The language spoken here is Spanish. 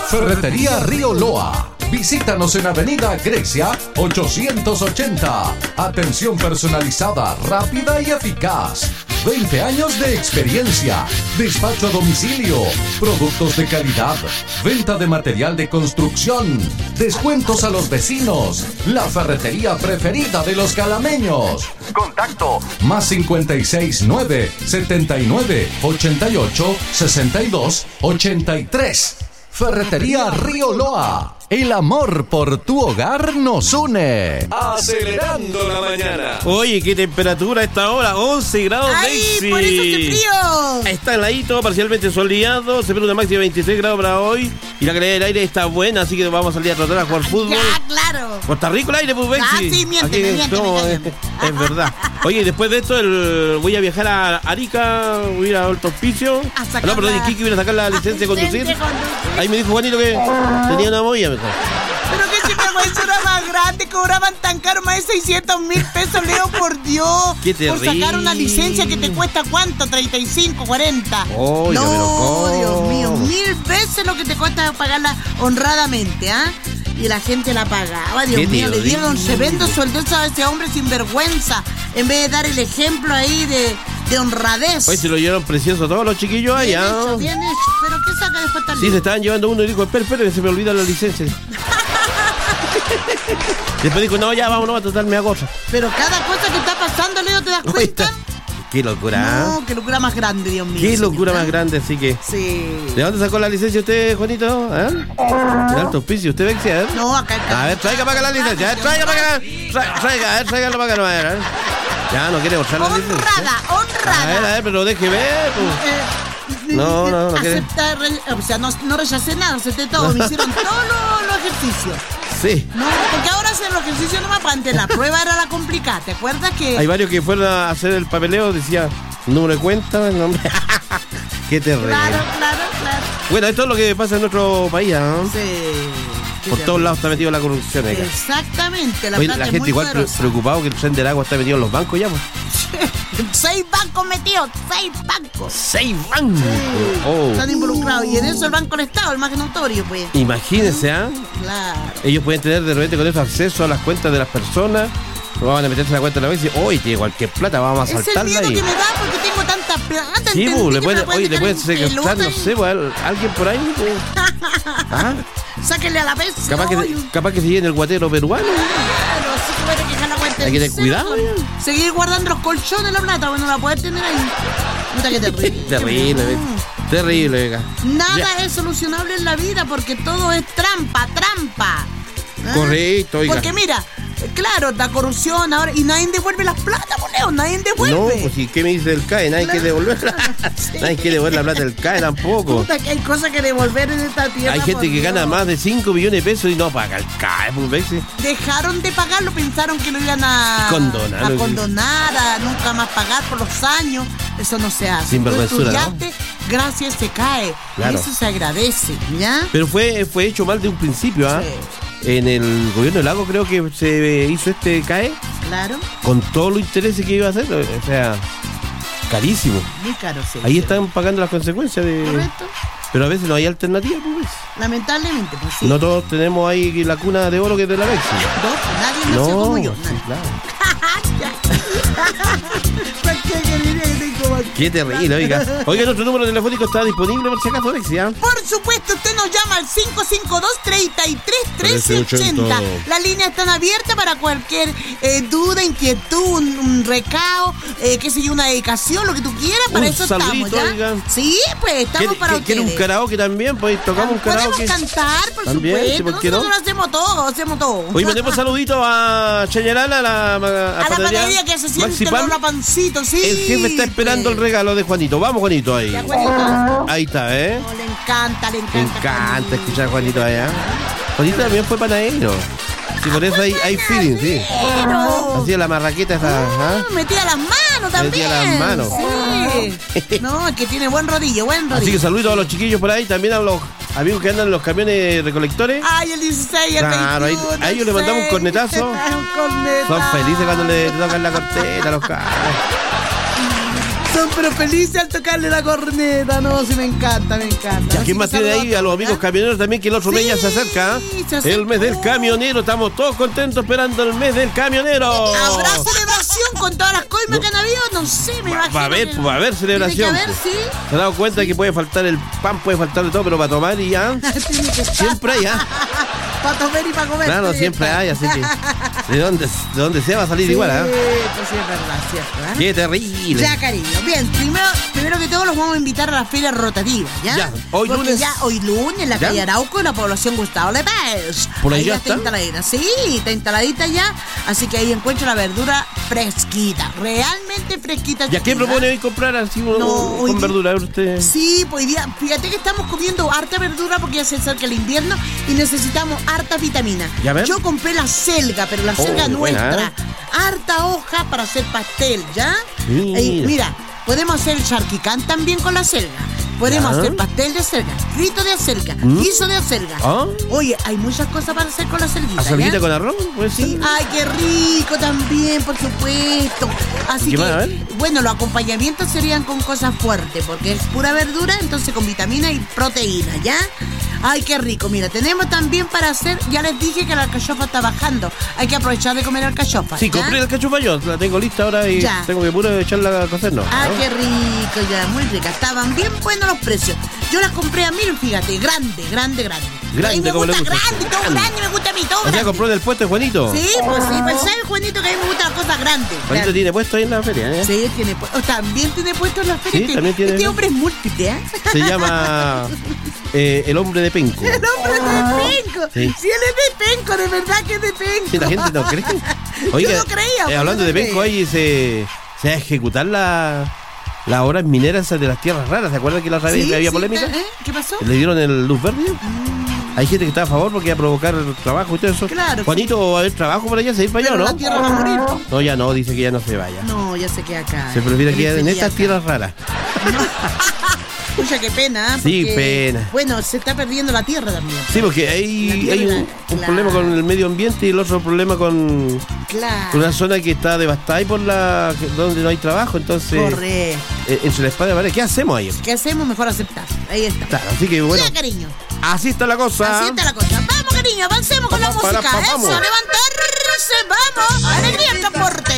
Ferretería Río Loa. Visítanos en Avenida Grecia 880. Atención personalizada, rápida y eficaz. 20 años de experiencia. Despacho a domicilio. Productos de calidad. Venta de material de construcción. Descuentos a los vecinos. La ferretería preferida de los calameños. Contacto más 569 79 88 62 83. Ferretería Río Loa. El amor por tu hogar nos une. Acelerando la mañana. Oye, qué temperatura a esta hora, 11 grados. ¡Ay, Daisy! por eso hace frío! Está heladito, parcialmente soleado. Se espera una máxima de 23 grados para hoy. Y la calidad del aire está buena, así que vamos a salir a trotar a jugar fútbol. Ya, claro. Está rico el aire, pues, Bexi. Ah, sí, miénteme. Es verdad. Oye, después de esto voy a viajar a Arica, voy a ir a Alto Hospicio. No, perdón, Iquique, voy a sacar la licencia de conducir. Ahí me dijo Juanito que tenía una boya, mejor. Pero que si mi hueso era más grande, cobraban tan caro, más de 600,000 pesos, Leo, por Dios. Qué terrible. Por sacar una licencia que te cuesta, ¿cuánto? 35, 40. Oh, no, Dios mío, 1000 veces lo que te cuesta pagarla honradamente, ¿ah? Y la gente la pagaba, Dios mío, le dieron tremendo sueldazo a ese hombre sinvergüenza, en vez de dar el ejemplo ahí de honradez. Pues se lo llevaron precioso todos los chiquillos allá. Bien hecho, pero ¿qué saca después tal? Sí, se estaban llevando uno y dijo, espera, que se me olvida la licencia. Después dijo, no, ya vámonos a tratarme a gorra. Pero cada cosa que está pasando, Leo, ¿te das cuenta? Qué locura. No, qué locura más grande, Dios mío. Qué locura más grande, así que. Sí. ¿De dónde sacó la licencia usted, Juanito? ¿Eh? ¿De Alto Hospicio? ¿Usted, Bexi? No, acá. A ver, traiga para acá la licencia. Traiga para acá. Tráigalo para acá. A ver. Ya, no quiere borrar la licencia. Honrada. A ver, pero deje ver. No quiere. O sea, no rechacé nada, acepté todo. Me hicieron todos los ejercicios. Sí. No, porque ahora hacen los ejercicios nomás para antes. La prueba era la complicada. ¿Te acuerdas que...? Hay varios que fueron a hacer el papeleo, decía número de cuenta, nombre. Qué terrible. Claro. Bueno, esto es lo que pasa en nuestro país, ¿no? Sí. Por todos lados está metido la corrupción. Exactamente. La gente igual preocupado que el tren del agua está metido en los bancos ya, pues. 6 bancos metidos, 6 bancos. 6 bancos. Sí. Oh. Están involucrados. Y en eso el Banco del Estado, el más notorio, pues. Imagínense, ¿ah? Claro. Ellos pueden tener de repente con eso acceso a las cuentas de las personas. Van a meterse en la cuenta de la vez y decir, oye, tiene cualquier plata, vamos a saltarla. Es el miedo que me da porque tengo tanta plata. Sí, le pueden secuestrar, no sé, alguien por ahí. Pues. ¿Ah? Sáquenle a la vez. Capaz que se llene el guatero peruano. Claro, sí que puede dejar la cuenta. Hay que tener cuidado. Seguir guardando los colchones la plata, bueno, la puedes tener ahí. Puta que terrible. Terrible, venga. Nada es solucionable en la vida porque todo es trampa. ¿Ah? Correcto, oiga. Porque mira, claro, la corrupción ahora, y nadie devuelve las plata, Leo, nadie devuelve. No, pues, ¿qué me dice del CAE? Nadie quiere devolverla. Sí. Nadie quiere devolver la plata del CAE tampoco. Puta, que hay cosas que devolver en esta tierra. Hay gente que gana más de 5 millones de pesos y no paga el CAE, pues, Bexi. Dejaron de pagarlo, pensaron que lo iban a condonar, a nunca más pagar por los años. Eso no se hace. Sin vergüenzura, ¿no? Gracias se cae. Claro. Y eso se agradece, ¿ya? Pero fue hecho mal de un principio, ¿ah? Sí. En el gobierno de Lago creo que se hizo este CAE. Claro. Con todos los intereses que iba a hacer. O sea, carísimo. Muy caro, sí. Ahí están pagando las consecuencias de... Correcto. Pero a veces no hay alternativa, pues. Lamentablemente, pues sí. No todos tenemos ahí la cuna de oro que es de la Bexi. Nadie nació como yo. Sí, claro. Qué terrible, oiga. Oiga, nuestro número telefónico está disponible por si acaso, Alexia. Por supuesto, usted nos llama al 552-33-1380. Las líneas están abiertas para cualquier duda, inquietud, un recao, qué sé yo, una dedicación, lo que tú quieras. Para eso estamos, ¿ya? Oiga. Sí, pues estamos para ustedes. ¿Quiere un karaoke también? Pues tocamos un karaoke. Podemos cantar, por ¿también? supuesto. Sí, ¿por qué nosotros no? hacemos todo. Hoy mandemos saluditos a Chañarala, a la panadería que se siente el olor a pancito, sí. El jefe está esperando el regalo de Juanito. Vamos, Juanito, ahí. Ahí está, ¿eh? No, le encanta. Le encanta escuchar a Juanito allá. Juanito también fue panadero. Sí, por eso hay feeling, sí. Hacía la marraqueta esa. Metía las manos también. Metía las manos. Sí. No, es que tiene buen rodillo. Así que saludos a los chiquillos por ahí, también a los amigos que andan en los camiones recolectores. Ay, el 16, el 21. A ellos le mandamos un cornetazo. Son felices cuando le tocan la corteta a los carros. Son pero felices al tocarle la corneta. No, sí, me encanta. ¿Y a quién más tiene ahí? A los amigos camioneros también, que el otro mes ya se acerca. El mes del camionero. Estamos todos contentos esperando el mes del camionero. ¿Habrá celebración con todas las coimas que han habido? No sé, me imagino. Va a haber celebración. Tiene que haber, sí. ¿Se han dado cuenta que puede faltar el pan, puede faltar de todo, pero para tomar y ya? Siempre hay, ¿ah? Para tomar y para comer. Claro, siempre hay, así que de donde sea va a salir igual, ¿ah? Sí, pues sí, es verdad, cierto, ¿eh? Qué terrible. Ya, cariño. Bien, primero que todo los vamos a invitar a la feria rotativa, ¿ya? Ya, hoy lunes, en la calle Arauco, en la población Gustavo Lepez. Por ahí ya está instaladita. Sí, está instaladita ya. Así que ahí encuentro la verdura fresquita. Realmente fresquita. ¿Y a qué propone hoy comprar así con verdura usted? Sí, pues hoy día, fíjate que estamos comiendo harta verdura porque ya se acerca el invierno y necesitamos harta vitamina. Yo compré la selga, pero la selga nuestra. Harta hoja para hacer pastel, ¿ya? Mira, podemos hacer el charquicán también con la selga. Podemos hacer pastel de acelga, frito de acelga, guiso de acelga. Oye, hay muchas cosas para hacer con la acelguita. ¿Acelguita con arroz? Pues sí. Ay, qué rico también, por supuesto. Así que, bueno, los acompañamientos serían con cosas fuertes, porque es pura verdura, entonces con vitamina y proteína, ¿ya? Ay, qué rico. Mira, tenemos también para hacer, ya les dije que la alcachofa está bajando. Hay que aprovechar de comer alcachofa. Sí, compré la alcachofa yo, la tengo lista ahora y tengo que puro echarla a cocer, ¿no? Ah, qué rico, ya, muy rica. Estaban bien buenos los precios. Yo las compré a 1.000, fíjate, grande. Grande, como le gusta. Todo grande, me gusta a mí, todo grande. ¿Ya compró en el puesto de Juanito? Sí, pues ¿sabes, Juanito, que a mí me gustan las cosas grandes? Juanito tiene puesto ahí en la feria, ¿eh? Sí, tiene puesto. También tiene puesto en la feria. Sí, también tiene. Este hombre es múltiple, ¿eh? Se llama el hombre de penco. El hombre de penco. Sí. Si él es de penco, de verdad que es de penco. Sí, la gente no cree. Oiga, yo no creía. Hablando de penco, ahí se va a ejecutar las obras mineras de las tierras raras. ¿Se acuerdan que la otra vez había polémica? ¿Qué pasó? ¿Le dieron el luz verde? Hay gente que está a favor porque va a provocar trabajo y todo eso. Claro. Juanito, ¿va a haber trabajo por allá? ¿Se va para allá o no? La tierra va a morir. No, ya no, dice que ya no se vaya. No, ya se queda acá. Se prefiere quedar en estas tierras raras. Pucha, qué pena. Sí, pena. Bueno, se está perdiendo la tierra también. Sí, porque hay un problema con el medio ambiente y el otro problema con una zona que está devastada y donde no hay trabajo. Entonces, entre la espada y la pared, ¿qué hacemos ahí? ¿Qué hacemos? Mejor aceptar. Ahí está. Claro, así que bueno. Ya, cariño. Así está la cosa. Vamos, cariño, avancemos con la música. Eso, levantarse, vamos. Alegría, transporte.